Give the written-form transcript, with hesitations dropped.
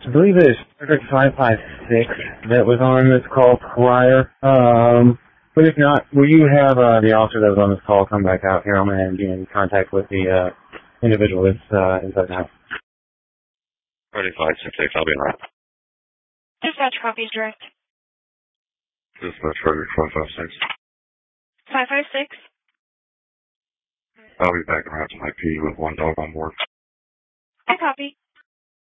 I believe it's 556 that was on this call prior. But if not, will you have the officer that was on this call come back out here? I'm going to be in contact with the individual that's inside the house. 3568, I'll be right. Dispatch copies direct. Dispatch ready 556. 556. I'll be back around to my P with one dog on board. I copy.